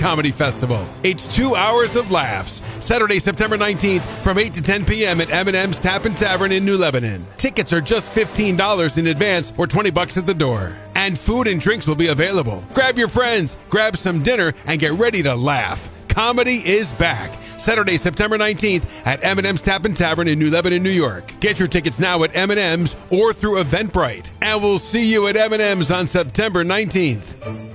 Comedy Festival. It's 2 hours of laughs. Saturday, September 19th from 8 to 10 p.m. at M&M's Tap and Tavern in New Lebanon. Tickets are just $15 in advance or $20 at the door. And food and drinks will be available. Grab your friends, grab some dinner, and get ready to laugh. Comedy is back. Saturday, September 19th at M&M's Tap and Tavern in New Lebanon, New York. Get your tickets now at M&M's or through Eventbrite. And we'll see you at M&M's on September 19th.